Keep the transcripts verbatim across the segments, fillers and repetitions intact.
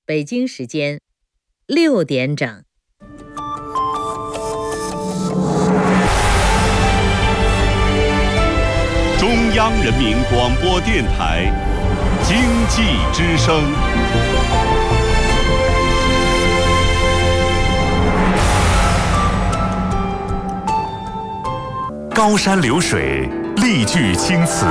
北京时间六点整。 中央人民广播电台经济之声。高山流水，丽句青词，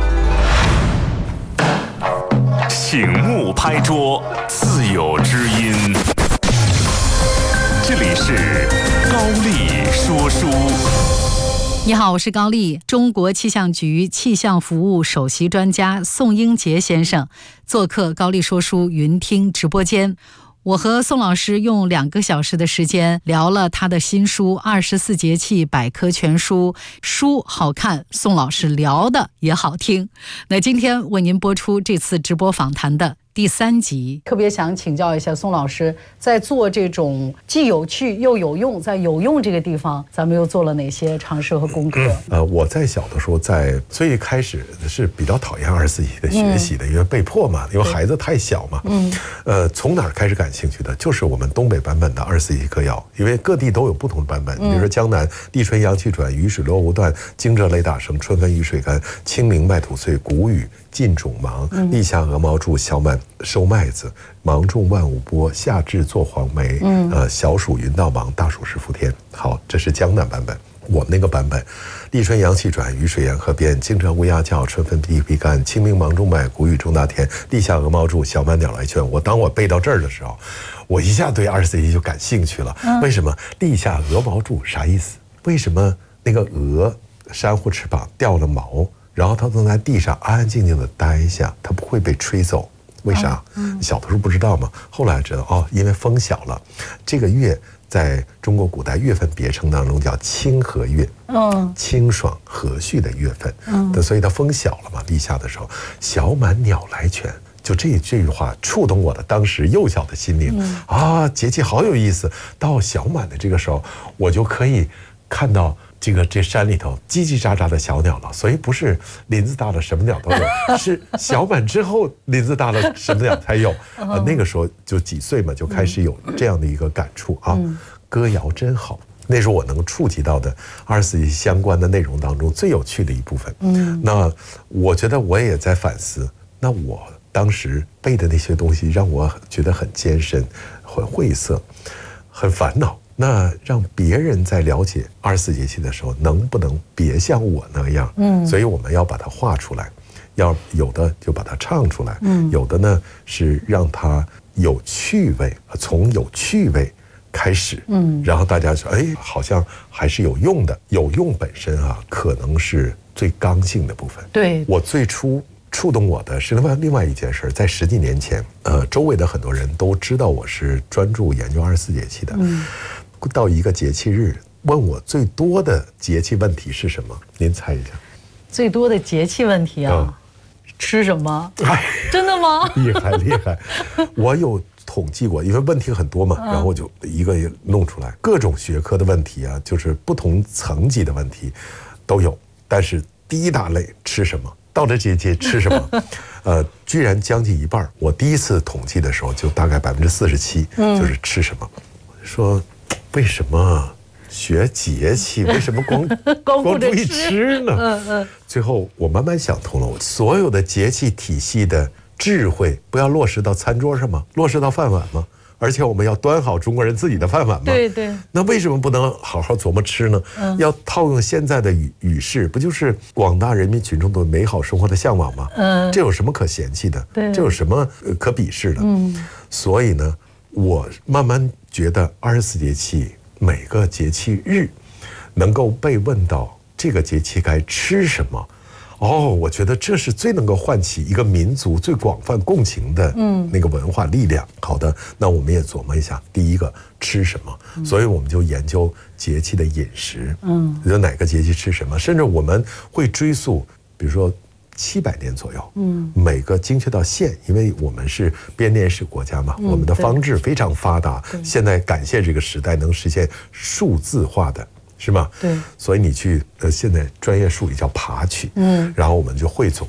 醒目拍桌，自有知音。这里是高丽说书。 你好，我是高丽。中国气象局气象服务首席专家宋英杰先生做客高丽说书云听直播间。我和宋老师用两个小时的时间聊了他的新书《二十四节气百科全书》，书好看，宋老师聊的也好听。那今天为您播出这次直播访谈的第三集，特别想请教一下宋老师，在做这种既有趣又有用，在有用这个地方，咱们又做了哪些尝试和功课？ 嗯、呃，我在小的时候，在最开始是比较讨厌二十四节气的学习的，嗯、因为被迫嘛，因为孩子太小嘛。嗯。呃，从哪儿开始感兴趣的？就是我们东北版本的二十四节气歌谣，因为各地都有不同的版本。嗯、比如说江南立春阳气转，雨水落无断，惊蛰雷打声，春分雨水干，清明麦土碎，谷雨尽种芒，立夏鹅毛蛀，小满收麦子，芒种万物播，夏至做黄梅，嗯，呃，小暑云道芒，大暑是伏天。好，这是江南版本。我们那个版本，立春阳气转，雨水沿河边，惊蛰乌鸦叫，春分地皮干，清明芒种麦，谷雨种大田，立夏鹅毛蛀，小满鸟来劝。我当我背到这儿的时候，我一下对二十四节气就感兴趣了。嗯、为什么立夏鹅毛蛀啥意思？为什么那个鹅珊瑚翅膀掉了毛？然后它能在地上安安静静的待一下，它不会被吹走，为啥？嗯、小的时候不知道嘛，后来知道哦，因为风小了。这个月在中国古代月份别称当中叫清和月，嗯，清爽和煦的月份，嗯，所以它风小了嘛，立夏的时候，小满鸟来劝。就这这句话触动我的当时幼小的心灵，嗯、啊，节气好有意思。到小满的这个时候，我就可以看到。这个这山里头叽叽喳喳的小鸟了，所以不是林子大了什么鸟都有，是小满之后林子大了什么鸟才有。啊，那个时候就几岁嘛，就开始有这样的一个感触啊。嗯、歌谣真好，那是我能触及到的二十四节气相关的内容当中最有趣的一部分。嗯，那我觉得我也在反思，那我当时背的那些东西让我觉得很艰深、很晦涩、很烦恼。那让别人在了解二十四节气的时候，能不能别像我那样？嗯，所以我们要把它画出来，要有的就把它唱出来，嗯，有的呢是让它有趣味，从有趣味开始，嗯，然后大家说，哎，好像还是有用的。有用本身啊，可能是最刚性的部分。对，我最初触动我的是另外另外一件事，在十几年前，呃，周围的很多人都知道我是专注研究二十四节气的。嗯。到一个节气日，问我最多的节气问题是什么？您猜一下。最多的节气问题啊，嗯、吃什么？哎，真的吗？厉害厉害！我有统计过，因为问题很多嘛，然后我就一个一个弄出来，各种学科的问题啊，就是不同层级的问题都有。但是第一大类吃什么？到了节气吃什么？呃，居然将近一半。我第一次统计的时候，就大概百分之四十七，就是吃什么。说。为什么学节气？为什么光光注意吃呢？嗯嗯。最后我慢慢想通了，我所有的节气体系的智慧，不要落实到餐桌上吗？落实到饭碗吗？而且我们要端好中国人自己的饭碗吗？对对。那为什么不能好好琢磨吃呢？嗯。要套用现在的语语式，不就是广大人民群众对美好生活的向往吗？嗯。这有什么可嫌弃的？对。这有什么可鄙视的？嗯。所以呢，我慢慢觉得二十四节气每个节气日能够被问到这个节气该吃什么，哦，我觉得这是最能够唤起一个民族最广泛共情的那个文化力量。嗯、好的，那我们也琢磨一下，第一个吃什么，嗯、所以我们就研究节气的饮食，嗯，有哪个节气吃什么，甚至我们会追溯，比如说。七百年左右，嗯，每个精确到县，因为我们是编年史国家嘛，嗯、我们的方志非常发达。现在感谢这个时代能实现数字化的，是吗？对，所以你去呃，现在专业术语叫爬取，嗯，然后我们就汇总，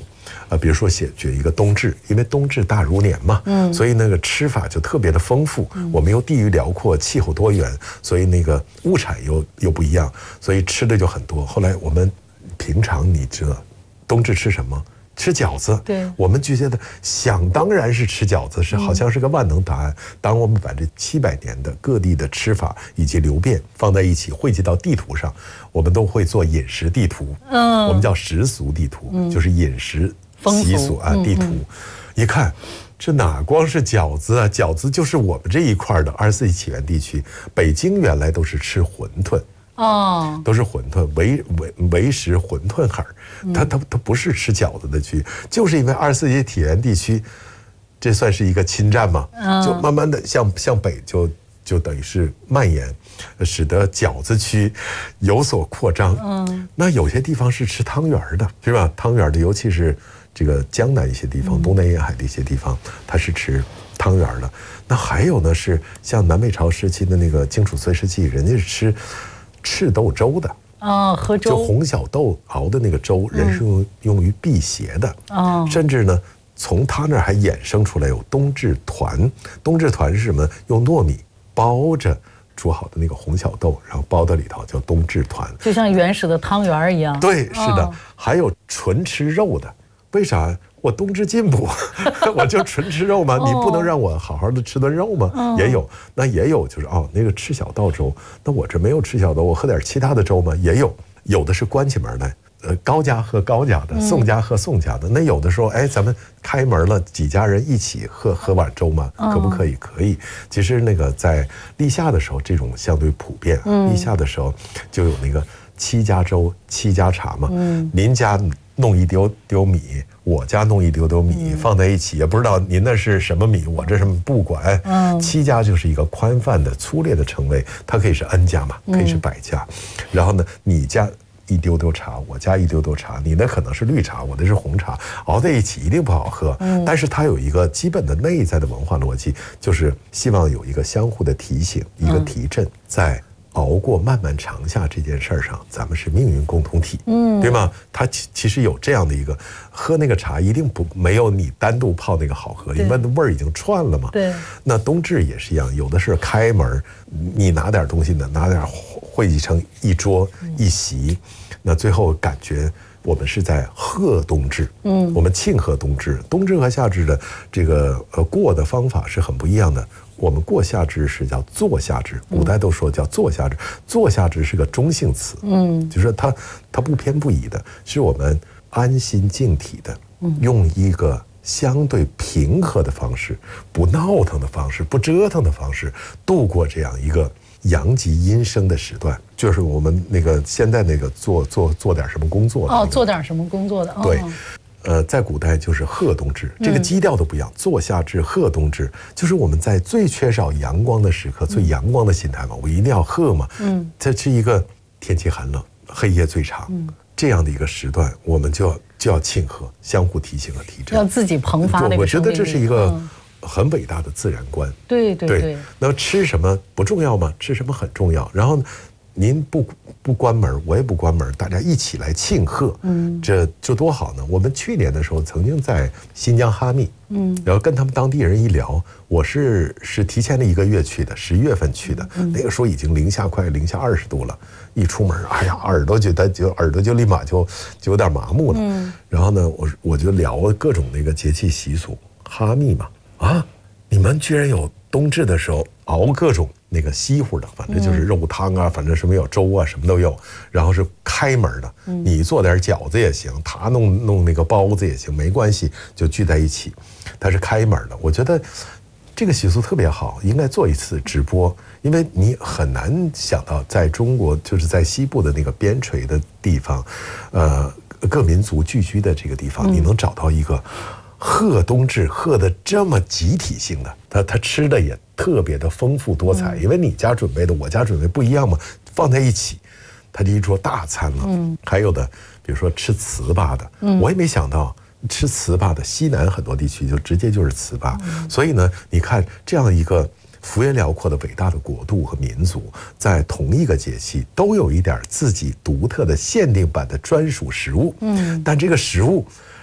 呃，比如说写举一个冬至，因为冬至大如年嘛，嗯，所以那个吃法就特别的丰富。嗯、我们又地域辽阔，气候多元，所以那个物产又又不一样，所以吃的就很多。后来我们平常你知道，冬至吃什么？吃饺子， 对， 我们就觉得想当然是吃饺子，是好像是个万能答案。当我们把这七百年的各地的吃法以及流变放在一起，汇集到地图上，我们都会做饮食地图。嗯，我们叫食俗地图，嗯、就是饮食习俗啊地图。嗯嗯、一看，这哪光是饺子啊？饺子就是我们这一块的二十世纪起源地区，北京原来都是吃馄饨。哦，都是馄饨，为为为食馄饨海儿，它它它不是吃饺子的区，就是因为二十世纪起源地区，这算是一个侵占嘛，就慢慢的向向北就就等于是蔓延，使得饺子区有所扩张。嗯，那有些地方是吃汤圆的，是吧？汤圆的，尤其是这个江南一些地方、东南沿海的一些地方，它是吃汤圆的。那还有呢，是像南北朝时期的那个荆楚岁时期，人家是吃赤豆粥的哦，喝粥， 就红小豆熬的那个粥，人是用、嗯、用于辟邪的哦。甚至呢，从他那儿还衍生出来有冬至团。冬至团是什么？用糯米包着煮好的那个红小豆，然后包到里头，叫冬至团， 就像原始的汤圆一样。 对，是的。哦、还有纯吃肉的，为啥？我冬至进补，我就纯吃肉吗？你不能让我好好的吃顿肉吗？哦、也有，那也有就是哦，那个吃小豆粥，那我这没有吃小豆，我喝点其他的粥吗？也有，有的是关起门来，呃，高家喝高家的，宋家喝宋家的。嗯、那有的时候，哎，咱们开门了，几家人一起喝喝碗粥吗？可不可以？可以。其实那个在立夏的时候，这种相对普遍。嗯、立夏的时候就有那个七家粥、七家茶嘛。嗯，您家弄一丢丢米，我家弄一丢丢米、嗯、放在一起，也不知道您那是什么米，我这是不管。嗯，七家就是一个宽泛的粗略的称谓，它可以是 N 家嘛，可以是百家。嗯、然后呢，你家一丢丢茶，我家一丢丢茶，你的可能是绿茶，我的是红茶，熬在一起一定不好喝。嗯，但是它有一个基本的内在的文化逻辑，就是希望有一个相互的提醒，一个提振，在熬过漫漫长夏这件事儿上，咱们是命运共同体，嗯，对吗？它其其实有这样的一个，喝那个茶一定不没有你单独泡那个好喝，因为那味儿已经串了嘛。对。那冬至也是一样，有的是开门，你拿点东西呢，拿点汇集成一桌一席，嗯、那最后感觉我们是在贺冬至，嗯，我们庆贺冬至。冬至和夏至的这个呃过的方法是很不一样的。我们过夏至是叫做夏至，古代都说叫做夏至，做夏至是个中性词，嗯，就是它它不偏不倚的，是我们安心静体的，用一个相对平和的方式，不闹腾的方式，不折腾的方式，度过这样一个阳极阴生的时段。就是我们那个现在那个做做做点什么工作的、那个、 哦，做点什么工作的， 对。哦，呃，在古代就是贺冬至，这个基调都不一样。做夏至、贺冬至，就是我们在最缺少阳光的时刻，最阳光的心态嘛，我一定要贺嘛。嗯，这是一个天气寒冷、黑夜最长、嗯、这样的一个时段，我们就要就要庆贺，相互提醒和提振， 要自己膨发那个生命力。 我觉得这是一个很伟大的自然观。嗯、 对对 对, 对。 那么吃什么不重要吗？吃什么很重要。然后您不不关门，我也不关门，大家一起来庆贺，嗯，这这多好呢！我们去年的时候曾经在新疆哈密，嗯，然后跟他们当地人一聊，我是是提前了一个月去的，十一月份去的，嗯、那个时候已经零下快零下二十度了，一出门，哎呀，耳朵觉得就耳朵就立马就就有点麻木了，嗯，然后呢，我我就聊了各种那个节气习俗，哈密嘛，啊，你们居然有冬至的时候熬各种那个稀乎的，反正就是肉汤啊，反正什么有粥啊，什么都有。然后是开门的，你做点饺子也行，他弄弄那个包子也行，没关系，就聚在一起。他是开门的，我觉得这个习俗特别好，应该做一次直播，因为你很难想到在中国，就是在西部的那个边陲的地方，呃，各民族聚居的这个地方，你能找到一个贺冬至贺的这么集体性的，他他吃的也特别的丰富多彩，因为你家准备的我家准备不一样嘛，放在一起，它是一桌大餐了。嗯，还有的比如说吃糍粑的，嗯，我也没想到吃糍粑的，西南很多地区就直接就是糍粑，嗯，所以呢，你看这样一个幅员辽阔的伟大的国度和民族，在同一个节气都有一点自己独特的限定版的专属食物，嗯，但这个食物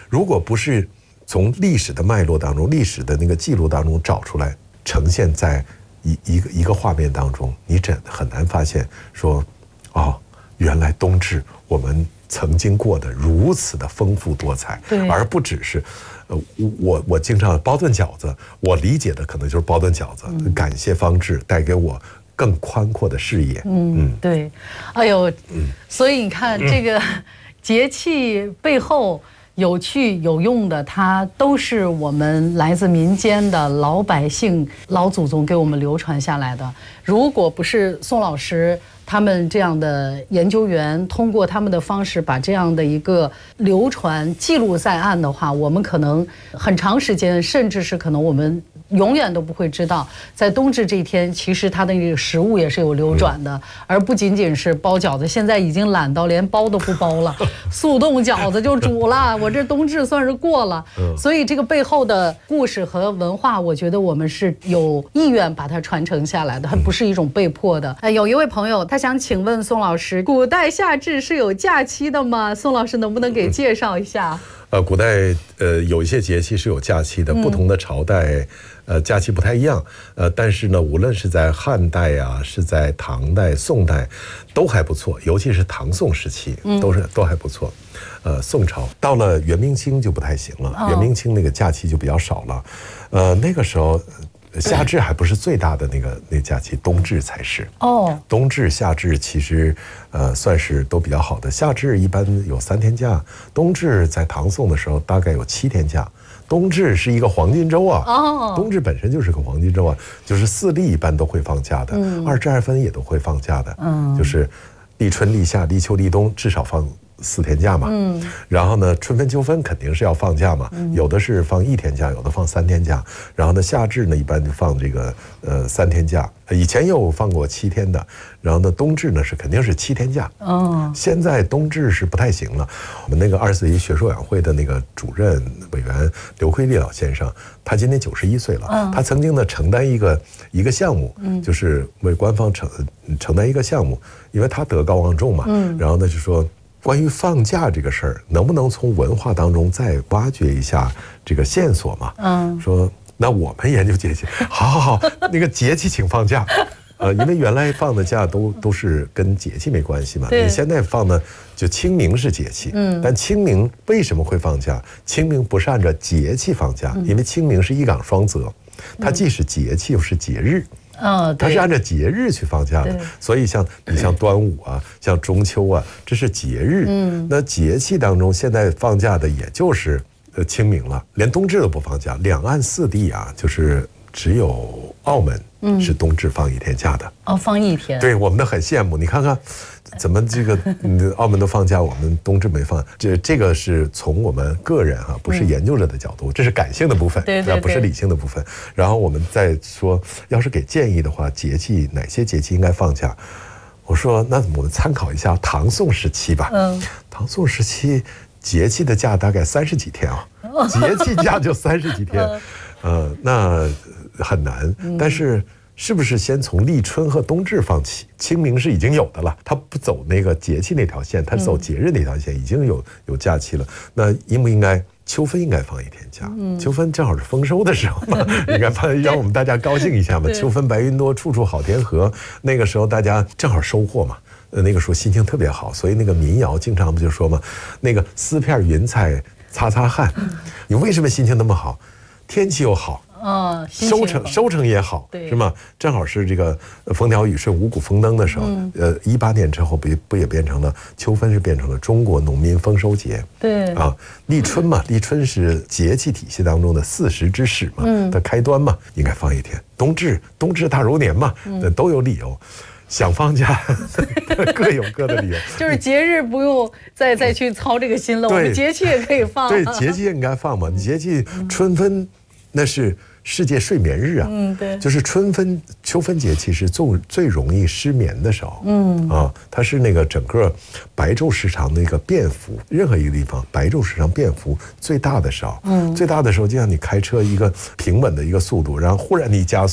如果不是从历史的脉络当中、历史的那个记录当中找出来，呈现在一一个一个画面当中，你真很难发现说，哦，原来冬至我们曾经过得如此的丰富多彩，而不只是，呃，我我经常包顿饺子，我理解的可能就是包顿饺子，嗯、感谢方志带给我更宽阔的视野。 嗯，嗯对，哎呦，嗯、所以你看这个节气背后有趣有用的，它都是我们来自民间的老百姓、老祖宗给我们流传下来的。如果不是宋老师他们这样的研究员通过他们的方式把这样的一个流传记录在案的话，我们可能很长时间，甚至是可能我们永远都不会知道，在冬至这一天，其实它的那个食物也是有流转的，而不仅仅是包饺子。现在已经懒到连包都不包了，速冻饺子就煮了，我这冬至算是过了。所以这个背后的故事和文化，我觉得我们是有意愿把它传承下来的，它不是一种被迫的。哎，有一位朋友他想请问宋老师，古代夏至是有假期的吗？宋老师能不能给介绍一下？ 呃，古代呃有一些节气是有假期的，不同的朝代呃假期不太一样，呃，但是呢，无论是在汉代啊，是在唐代、宋代，都还不错，尤其是唐宋时期，都是都还不错。呃，宋朝到了元明清就不太行了，元明清那个假期就比较少了，呃，那个时候。夏至还不是最大的那个那假期，冬至才是。哦，冬至、夏至其实呃算是都比较好的。夏至一般有三天假，冬至在唐宋的时候大概有七天假。冬至是一个黄金周啊，哦，冬至本身就是个黄金周啊，就是四立一般都会放假的，嗯、二至二分也都会放假的，嗯，就是立春、立夏、立秋、立冬至少放四天假嘛，嗯，然后呢，春分、秋分肯定是要放假嘛，嗯、有的是放一天假，有的放三天假，然后呢，夏至呢一般就放这个呃三天假，以前有放过七天的，然后呢，冬至呢是肯定是七天假，哦，现在冬至是不太行了。我们那个二十四节学术委员会的那个主任委员刘奎立老先生，他今年九十一岁了，嗯、他曾经呢承担一个一个项目，嗯、就是为官方承承担一个项目，因为他德高望重嘛，嗯、然后呢就说。关于放假这个事儿，能不能从文化当中再挖掘一下这个线索嘛？嗯，说那我们研究节气，好好好，那个节气请放假，呃，因为原来放的假都都是跟节气没关系嘛，你现在放的就清明是节气，嗯，但清明为什么会放假？清明不是按照节气放假，因为清明是一岗双泽，它既是节气又是节日。嗯，它是按照节日去放假的，所以像你像端午啊，像中秋啊，这是节日。嗯，那节气当中现在放假的也就是呃清明了，连冬至都不放假。两岸四地啊，就是只有澳门是冬至放一天假的。 哦，放一天。 对，我们都很羡慕。你看看，怎么这个澳门都放假，我们冬至没放？这这个是从我们个人哈、啊，不是研究者的角度，这是感性的部分， 对对对， 不是理性的部分。然后我们再说，要是给建议的话，节气哪些节气应该放假？我说，那我们参考一下唐宋时期吧。嗯，唐宋时期节气的假大概三十几天啊，节气假就三十几天，呃，那很难，但是。是不是先从立春和冬至放起？清明是已经有的了，它不走那个节气那条线，它走节日那条线，已经有有假期了。那应不应该秋分应该放一天假？嗯、秋分正好是丰收的时候嘛，应该放，让我们大家高兴一下嘛。秋分白云多，处处好田禾。那个时候大家正好收获嘛，呃，那个时候心情特别好，所以那个民谣经常不就说嘛，那个撕片云彩擦擦汗。你为什么心情那么好？天气又好。 哦， 收成收成也好，是吗？正好是这个风调雨顺、五谷丰登的时候。嗯、呃，一八年之后不不也变成了秋分，是变成了中国农民丰收节。 对啊，立春嘛，立春是节气体系当中的四时之始嘛，嗯、的开端嘛，应该放一天。冬至，冬至大如年嘛，嗯、都有理由。想放假，各有各的理由。 就是节日不用再再去操这个心了，我们节气也可以放。 对，节气应该放嘛，节气春分。那是世界睡眠日啊，嗯，对，就是春分、秋分节气是最最容易失眠的时候，嗯啊，它是那个整个白昼时长的一个变幅，任何一个地方白昼时长变幅最大的时候，嗯，最大的时候就像你开车一个平稳的一个速度，然后忽然你加速，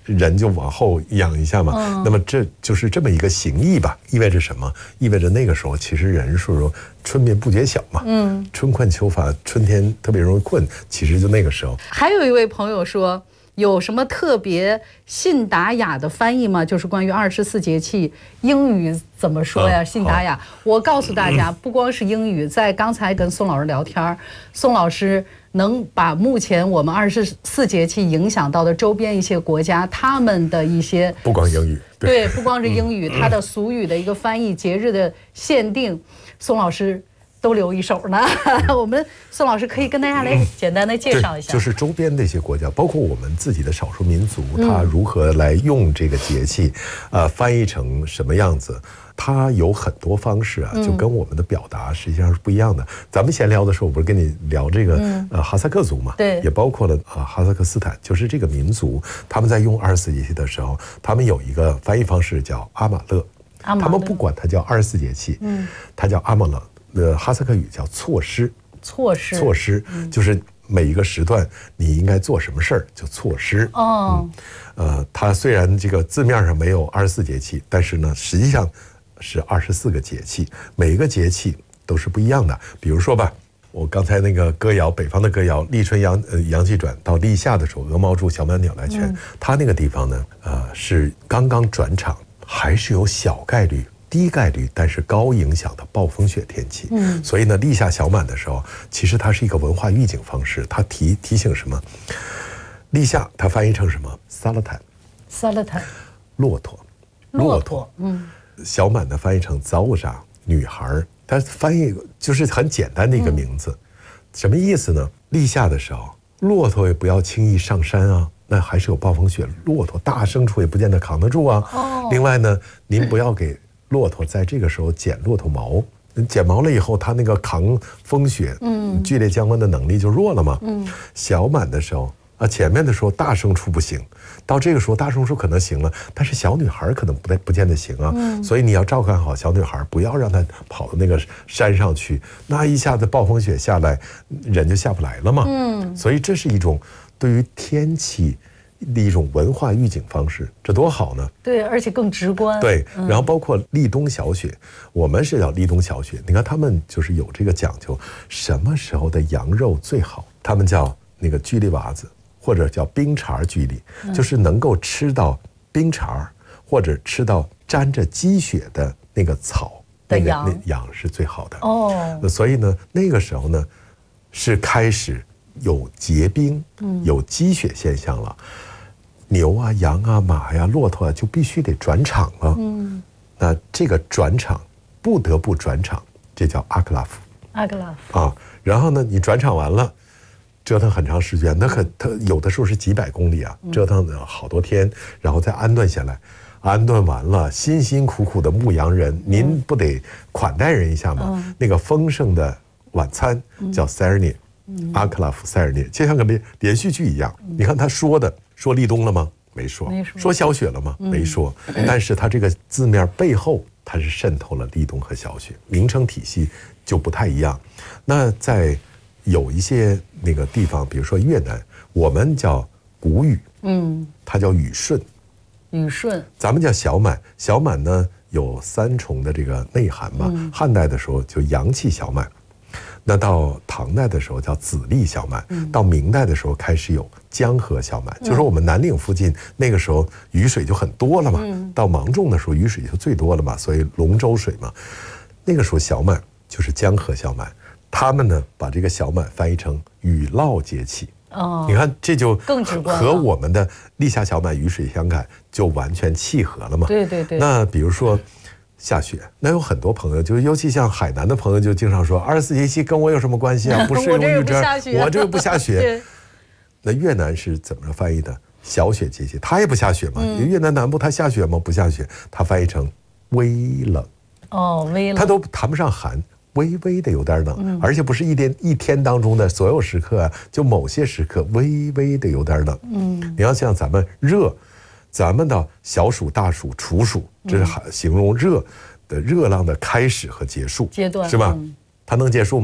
人就往后仰一下嘛。嗯、那么这就是这么一个形意吧，意味着什么？意味着那个时候其实人说春眠不觉晓嘛，嗯，春困秋乏，春天特别容易困，其实就那个时候。 还有一位朋友说，有什么特别信达雅的翻译吗？就是关于二十四节气，英语怎么说呀？嗯、信达雅，我告诉大家，不光是英语，在刚才跟宋老师聊天，宋老师能把目前我们二十四节气影响到的周边一些国家，他们的一些不光英语， 对，对不光是英语，它的俗语的一个翻译，节日的限定，宋老师都留一手呢。我们宋老师可以跟大家来简单的介绍一下， 就是周边的一些国家，包括我们自己的少数民族，它如何来用这个节气，呃，翻译成什么样子。它有很多方式啊，就跟我们的表达实际上是不一样的。嗯、咱们闲聊的时候，我不是跟你聊这个、嗯、呃哈萨克族嘛？对，也包括了啊、呃、哈萨克斯坦，就是这个民族，他们在用二十四节气的时候，他们有一个翻译方式叫阿玛勒，阿玛勒他们不管它叫二十四节气，嗯，它叫阿玛勒，呃，哈萨克语叫措施，措施，措施，嗯、就是每一个时段你应该做什么事儿，就措施。哦、嗯，呃，它虽然这个字面上没有二十四节气，但是呢，实际上是二十四个节气，每一个节气都是不一样的。比如说吧，我刚才那个歌谣，北方的歌谣，立春阳呃阳气转到立夏的时候，鹅毛住，小满鸟来泉。嗯、它那个地方呢，呃，是刚刚转场，还是有小概率、低概率，但是高影响的暴风雪天气。嗯，所以呢，立夏小满的时候，其实它是一个文化预警方式，它提提醒什么？立夏它翻译成什么？萨勒坦，萨勒坦，骆驼，骆驼，嗯。小满的翻译成早扎，女孩，它翻译就是很简单的一个名字，嗯、什么意思呢？立夏的时候，骆驼也不要轻易上山啊，那还是有暴风雪，骆驼大牲畜也不见得扛得住啊。哦、另外呢，您不要给骆驼在这个时候剪骆驼毛，剪毛了以后，它那个扛风雪、嗯，剧烈降温的能力就弱了嘛。嗯，小满的时候。啊，前面的时候大牲畜不行，到这个时候大牲畜可能行了，但是小女孩可能不不见得行啊。嗯、所以你要照看好小女孩，不要让她跑到那个山上去，那一下子暴风雪下来，人就下不来了嘛。嗯，所以这是一种对于天气的一种文化预警方式，这多好呢？ 对，而且更直观。 对，然后包括立冬小雪，嗯、我们是叫立冬小雪，你看他们就是有这个讲究，什么时候的羊肉最好？他们叫那个居里娃子。或者叫冰碴居里，嗯、就是能够吃到冰碴，或者吃到沾着积雪的那个草，那个那羊是最好的。哦，所以呢，那个时候呢，是开始有结冰、嗯、有积雪现象了。牛啊、羊啊、马呀、骆驼啊，就必须得转场了。嗯，那这个转场不得不转场，这叫阿克拉夫。阿克拉夫啊，然后呢，你转场完了。折腾很长时间，那可他有的时候是几百公里啊，折腾了好多天，然后再安顿下来，安顿完了，辛辛苦苦的牧羊人，您不得款待人一下吗？嗯、那个丰盛的晚餐叫塞尔涅，嗯、阿克拉夫塞尔涅，就像个连连续剧一样。嗯、你看他说的，说立冬了吗？没说。没说。说小雪了吗？嗯、没说。但是他这个字面背后，它是渗透了立冬和小雪，名称体系就不太一样。那在有一些那个地方，比如说越南，我们叫谷雨，嗯，它叫雨顺，雨顺，咱们叫小满。小满呢有三重的这个内涵嘛。嗯、汉代的时候就阳气小满，那到唐代的时候叫子立小满，嗯、到明代的时候开始有江河小满，嗯、就是我们南岭附近那个时候雨水就很多了嘛。嗯、到芒种的时候雨水就最多了嘛，所以龙舟水嘛，那个时候小满就是江河小满。他们呢，把这个小满翻译成雨涝节气。哦，你看这就更直观，和我们的立夏小满雨水相感就完全契合了嘛。对对对。那比如说下雪，那有很多朋友，就尤其像海南的朋友，就经常说二十四节气跟我有什么关系啊？不适用于这儿，我这个不下雪。那越南是怎么翻译的？小雪节气，它也不下雪嘛。嗯、越南南部它下雪吗？不下雪，它翻译成微冷。哦，微冷，它都谈不上寒。微微的有点冷，嗯、而且不是一天一天当中的所有时刻啊，就某些时刻微微的有点冷。嗯，你要像咱们热，咱们的小暑、大暑、处暑，这是形容热的热浪的开始和结束阶段，是吧？嗯、它能结束吗？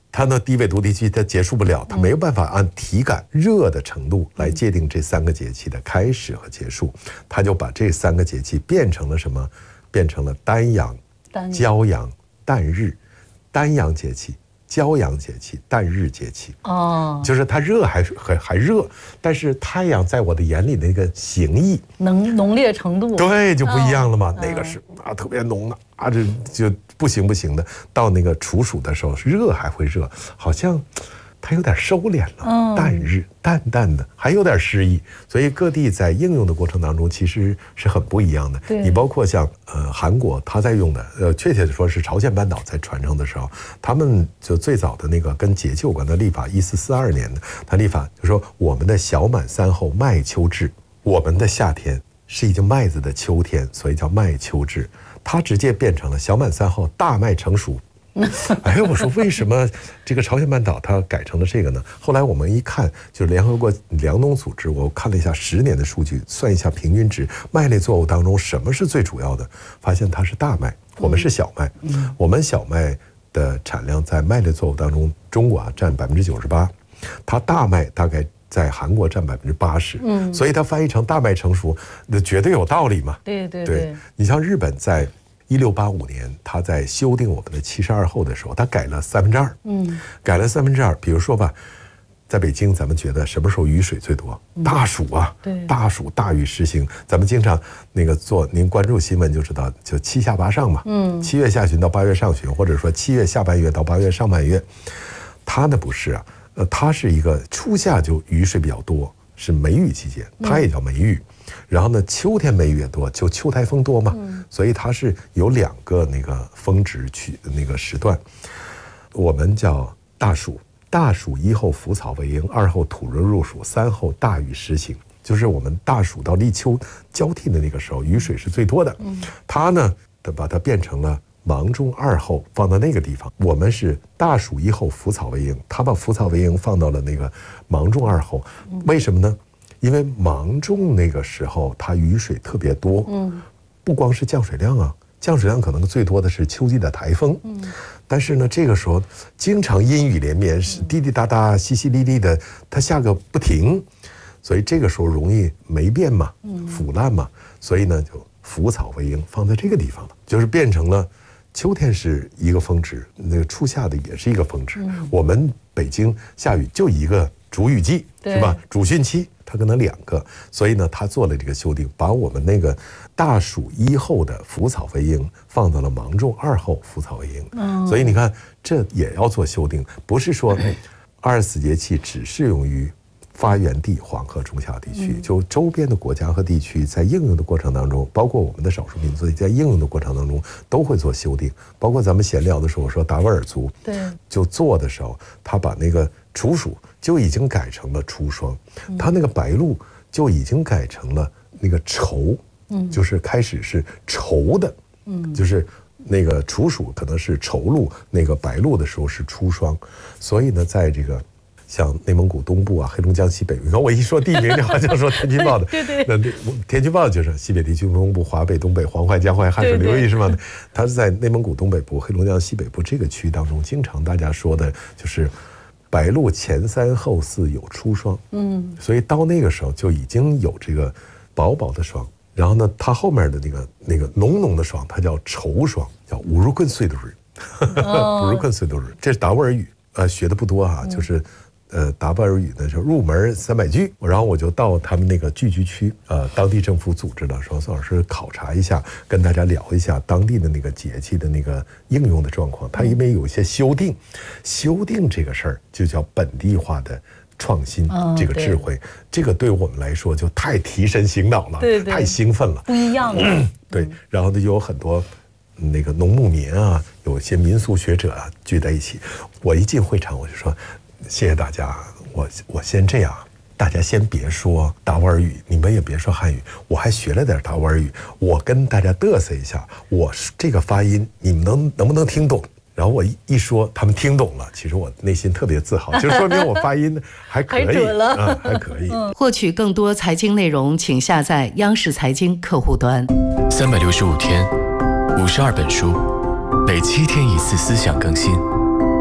它呢低纬度地区它结束不了，它没有办法按体感热的程度来界定这三个节气的开始和结束，它就把这三个节气变成了什么？变成了单阳、骄阳、旦日，单阳节气。骄阳节气、旦日节气，哦，就是它热还还还热，但是太阳在我的眼里那个形意、 能浓烈程度， 对，就不一样了嘛。哦、那个是啊，特别浓的啊，这就不行不行的。到那个处暑的时候，热还会热，好像它有点收敛了。嗯、旦日淡淡的，还有点诗意。所以各地在应用的过程当中，其实是很不一样的。你包括像呃韩国，他在用的，呃，确切的说是朝鲜半岛在传承的时候，他们就最早的那个跟节气有关的历法，一四四二年的，他历法就说我们的小满三后麦秋至，我们的夏天是已经麦子的秋天，所以叫麦秋至。它直接变成了小满三后大麦成熟。哎，我说为什么这个朝鲜半岛它改成了这个呢？后来我们一看，就是联合国粮农组织，我看了一下十年的数据，算一下平均值，麦类作物当中什么是最主要的？发现它是大麦，我们是小麦。嗯、我们小麦的产量在麦类作物当中，中国啊占百分之九十八，它大麦大概在韩国占百分之八十。嗯，所以它翻译成大麦成熟，那绝对有道理嘛。 对对 对, 对， 你像日本在一六八五年，他在修订我们的七十二候的时候，他改了三分之二，嗯，改了三分之二。比如说吧，在北京，咱们觉得什么时候雨水最多？嗯、大暑啊，对，大暑大雨时行。咱们经常那个做，您关注新闻就知道，就七下八上嘛，嗯，七月下旬到八月上旬，或者说七月下半月到八月上半月，它呢不是啊，呃，它是一个初夏就雨水比较多，是梅雨期间，它也叫梅雨。嗯，然后呢，秋天梅雨也多，就秋台风多嘛，嗯、所以它是有两个那个峰值区那个时段，我们叫大暑，大暑一后腐草为营，二后土热入暑，三后大雨时行，就是我们大暑到立秋交替的那个时候，雨水是最多的。嗯，它呢，它把它变成了芒种二后，放到那个地方。我们是大暑一后腐草为营，它把腐草为营放到了那个芒种二后，为什么呢？因为芒种那个时候它雨水特别多，嗯，不光是降水量啊，降水量可能最多的是秋季的台风，嗯，但是呢这个时候经常阴雨连绵，是滴滴答答淅淅沥沥的，它下个不停，所以这个时候容易霉变嘛，腐烂嘛，所以呢就腐草为营放在这个地方了，就是变成了秋天是一个峰值，那个初夏的也是一个峰值，嗯，我们北京下雨就一个主雨季是吧？主汛期它可能两个，所以呢，他做了这个修订，把我们那个大暑一后的腐草为营放到了芒种二后腐草为营。嗯，所以你看，这也要做修订，不是说二十四节气只适用于发源地黄河中下地区，就周边的国家和地区在应用的过程当中，包括我们的少数民族在应用的过程当中都会做修订。包括咱们闲聊的时候说达斡尔族，对，就做的时候，他把那个处暑就已经改成了初霜，他那个白露就已经改成了那个稠，嗯，就是开始是稠的，嗯，就是那个处暑可能是稠露，那个白露的时候是初霜，所以呢，在这个像内蒙古东部啊、黑龙江西北部，你看我一说地名，你好像说天气报的，对对，那天气报就是西北地区、东部、华北、东北、黄淮、江淮、汉水流域是吗？它是在内蒙古东北部、黑龙江西北部这个区当中，经常大家说的就是白露前三后四有初霜，嗯，所以到那个时候就已经有这个薄薄的霜，然后呢，它后面的那个那个浓浓的霜，它叫稠霜，叫五如困碎度日，五如困碎度日，这是达斡尔语，呃，学的不多哈，就是。呃，达斡尔语呢就入门三百句，然后我就到他们那个聚居区，呃，当地政府组织的，说宋老师考察一下，跟大家聊一下当地的那个节气的那个应用的状况。它因为有一些修订，修订这个事儿就叫本地化的创新，哦、这个智慧，这个对我们来说就太提神醒脑了，对对，太兴奋了， 不一样了。 嗯、对，然后呢就有很多。那个农牧民啊，有些民俗学者啊聚在一起。我一进会场，我就说：“谢谢大家，我我先这样，大家先别说达斡尔语，你们也别说汉语，我还学了点达斡尔语，我跟大家嘚瑟一下，我这个发音你们能能不能听懂？”然后我一一说，他们听懂了，其实我内心特别自豪，就说明我发音还可以，还准了，嗯，还可以。 获取更多财经内容，请下载央视财经客户端。 三百六十五天。五十二本书，每七天一次思想更新。书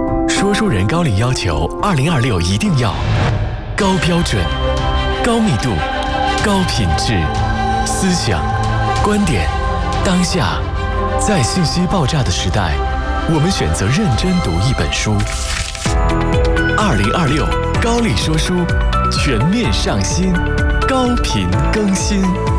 说书人高丽要求二零二六一定要高标准、高密度、高品质，思想、观点、当下，在信息爆炸的时代，我们选择认真读一本书。二零二六高丽说书全面上新，高频更新。